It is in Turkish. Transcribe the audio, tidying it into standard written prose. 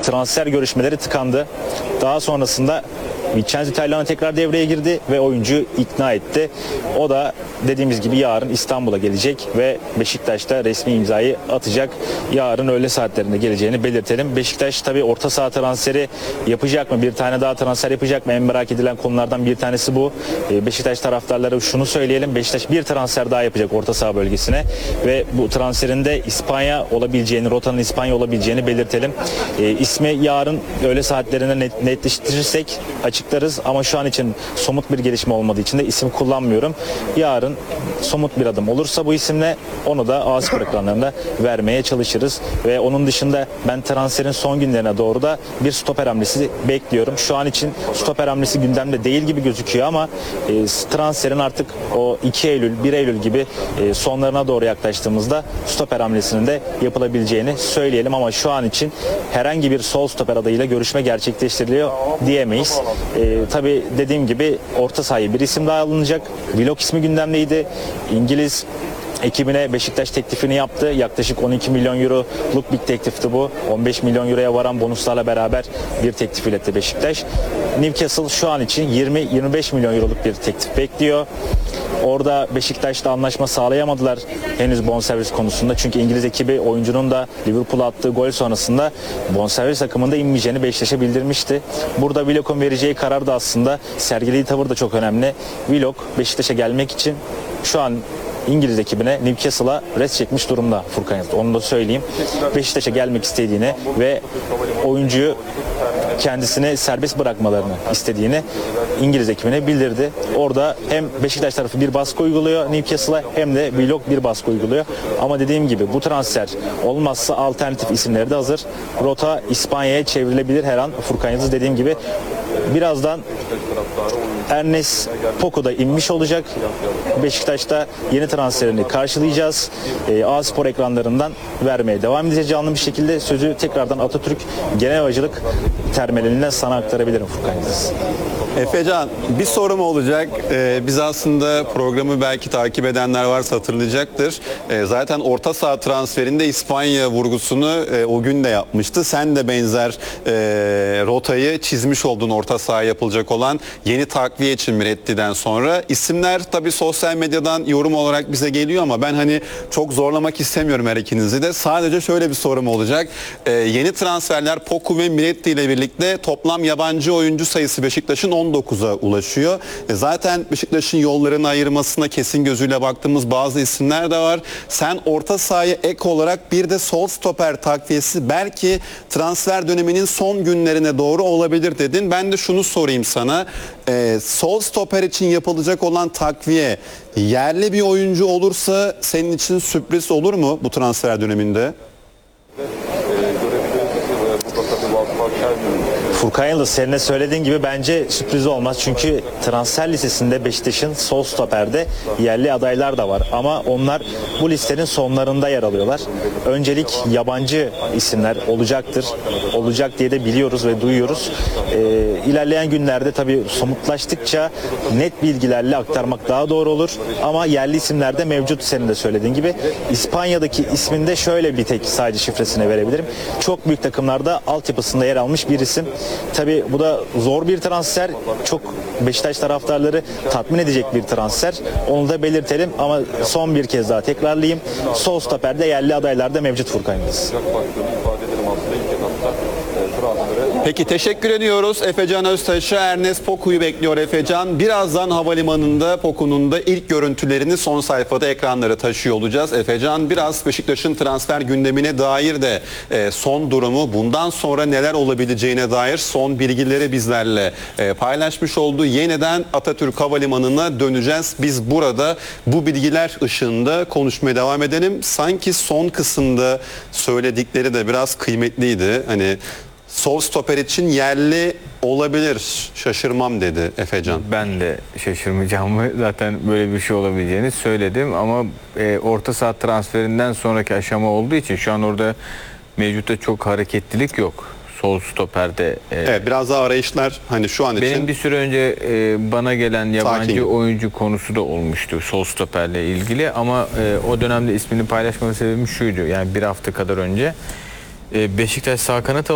transfer görüşmeleri tıkandı. Daha sonrasında Vincenzo Italiano tekrar devreye girdi ve oyuncuyu ikna etti. O da dediğimiz gibi yarın İstanbul'a gelecek ve Beşiktaş'ta resmi imzayı atacak. Yarın öğle saatlerinde geleceğini belirtelim. Beşiktaş tabii orta saha transferi yapacak mı? Bir tane daha transfer yapacak mı? En merak edilen konulardan bir tanesi bu. Beşiktaş taraftarları şunu söyleyelim. Beşiktaş bir transfer daha yapacak orta saha bölgesine ve bu transferinde İspanya olabileceğini, rotanın İspanya olabileceğini belirtelim. İsmi yarın öğle saatlerinde netleştirirsek açıklarız ama şu an için somut bir gelişme olmadığı için de isim kullanmıyorum. Yarın somut bir adım olursa bu isimle onu da A-Spor ekranlarında vermeye çalışırız ve onun dışında ben transferin son günlerine doğru da bir stoper hamlesi bekliyorum. Şu an için stoper hamlesi gündemde değil gibi gözüküyor ama transferin artık o 2 Eylül, 1 Eylül gibi sonlarına doğru yaklaştığımızda stoper hamlesinin de yapılabileceğini söyleyelim ama şu an için herhangi bir sol stoper adayıyla görüşme gerçekleştiriliyor diyemeyiz. Tabii dediğim gibi orta sahaya bir isim daha alınacak. Willock ismi gündemdeydi. İngiliz ekibine Beşiktaş teklifini yaptı. Yaklaşık 12 milyon euroluk bir teklifti bu. 15 milyon euroya varan bonuslarla beraber bir teklif iletti Beşiktaş. Newcastle şu an için 20-25 milyon euroluk bir teklif bekliyor. Orada Beşiktaş'ta anlaşma sağlayamadılar henüz bonservis konusunda. Çünkü İngiliz ekibi oyuncunun da Liverpool'a attığı gol sonrasında bonservis akımında inmeyeceğini Beşiktaş'a bildirmişti. Burada Willock'un vereceği karar da aslında sergilediği tavır da çok önemli. Willock Beşiktaş'a gelmek için şu an İngiliz ekibine Newcastle'a res çekmiş durumda Furkan Yıldız. Onu da söyleyeyim. Beşiktaş'a gelmek istediğini ve oyuncuyu kendisine serbest bırakmalarını istediğini İngiliz ekibine bildirdi. Orada hem Beşiktaş tarafı bir baskı uyguluyor Newcastle'a hem de Willock bir baskı uyguluyor. Ama dediğim gibi bu transfer olmazsa alternatif isimleri de hazır. Rota İspanya'ya çevrilebilir her an. Furkan Yıldız dediğim gibi birazdan Ernest Poku da inmiş olacak. Beşiktaş'ta yeni transferini karşılayacağız. A-Spor ekranlarından vermeye devam edeceğiz canlı bir şekilde. Sözü tekrardan Atatürk Genel Havacılık Terminalinden sana aktarabilirim Furkan Yıldız. Efecan, bir sorum olacak. Biz aslında programı belki takip edenler varsa hatırlayacaktır. Zaten orta saha transferinde İspanya vurgusunu o gün de yapmıştı. Sen de benzer rotayı çizmiş oldun orta saha yapılacak olan yeni takviye için Miretti'den sonra. İsimler tabii sosyal medyadan yorum olarak bize geliyor ama ben hani çok zorlamak istemiyorum her ikinizi de. Sadece şöyle bir sorum olacak. Yeni transferler Poku ve Miretti ile birlikte toplam yabancı oyuncu sayısı Beşiktaş'ın 19'a ulaşıyor. Zaten Beşiktaş'ın yollarını ayırmasına kesin gözüyle baktığımız bazı isimler de var. Sen orta sahaya ek olarak bir de sol stoper takviyesi belki transfer döneminin son günlerine doğru olabilir dedin. Ben de şunu sorayım sana. Sol stoper için yapılacak olan takviye yerli bir oyuncu olursa senin için sürpriz olur mu bu transfer döneminde? Furkan Yıldız senin de söylediğin gibi bence sürpriz olmaz. Çünkü transfer listesinde Beşiktaş'ın sol stoperde yerli adaylar da var. Ama onlar bu listenin sonlarında yer alıyorlar. Öncelik yabancı isimler olacaktır. Olacak diye de biliyoruz ve duyuyoruz. İlerleyen günlerde tabii somutlaştıkça net bilgilerle aktarmak daha doğru olur. Ama yerli isimler de mevcut senin de söylediğin gibi. İspanya'daki isminde şöyle bir tek sadece şifresine verebilirim. Çok büyük takımlarda altyapısında yer almış bir isim. Tabii bu da zor bir transfer. Çok Beşiktaş taraftarları tatmin edecek bir transfer. Onu da belirtelim ama son bir kez daha tekrarlayayım. Sol stoperde yerli adaylarda mevcut Furkan Yıldız. Peki teşekkür ediyoruz. Efecan Öztaş'a Ernest Poku'yu bekliyor Efecan. Birazdan havalimanında Poku'nun da ilk görüntülerini son sayfada ekranlara taşıyor olacağız. Efecan biraz Beşiktaş'ın transfer gündemine dair de son durumu, bundan sonra neler olabileceğine dair son bilgileri bizlerle paylaşmış oldu. Yeniden Atatürk Havalimanı'na döneceğiz. Biz burada bu bilgiler ışığında konuşmaya devam edelim. Sanki son kısımda söyledikleri de biraz kıymetliydi. Hani sol stoper için yerli olabilir, şaşırmam dedi Efecan. Ben de şaşırmayacağımı, zaten böyle bir şey olabileceğini söyledim ama orta saha transferinden sonraki aşama olduğu için şu an orada mevcutta çok hareketlilik yok. Sol stoperde. Evet, biraz daha arayışlar hani şu an için. Benim bir süre önce bana gelen yabancı oyuncu konusu da olmuştu sol stoperle ilgili ama o dönemde ismini paylaşmama sebebim şuydu. Yani bir hafta kadar önce Beşiktaş sağ kanat